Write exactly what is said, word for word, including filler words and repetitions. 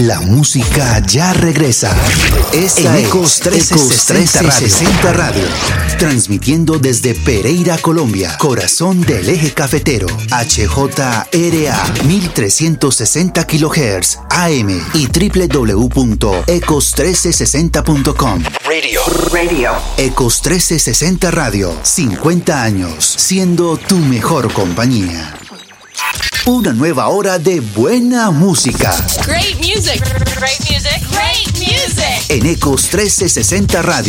La música ya regresa. Esta en Ecos trescientos sesenta Radio. Transmitiendo desde Pereira, Colombia. Corazón del eje cafetero. H J R A mil trescientos sesenta kilohertz A M y doble u doble u doble u punto ecos trescientos sesenta punto com. Radio. Radio. Ecos trescientos sesenta Radio. cincuenta años siendo tu mejor compañía. Una nueva hora de buena música. Great music. Great music. Great music. En Ecos trescientos sesenta Radio.